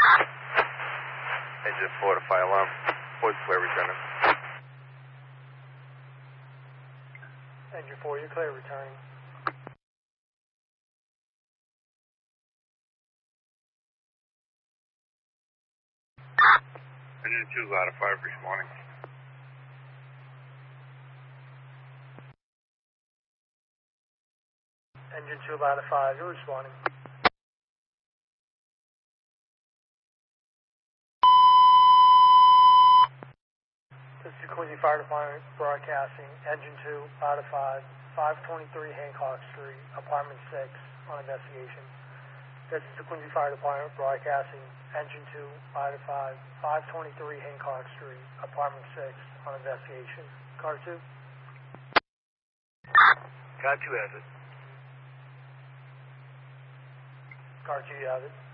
Engine 4 to fire alarm. Boys clear returning. Engine 4, you're clear returning. Engine 2 out of 5 responding. Engine 2 out of 5, you're responding. This is Quincy Fire Department broadcasting. Engine 2 out of 5, 523 Hancock Street, apartment 6, on investigation. This is the Quincy Fire Department broadcasting. Engine 2 out of 5, 523 Hancock Street, apartment 6, on investigation. Car 2? Car 2 has it. Car 2, you have it.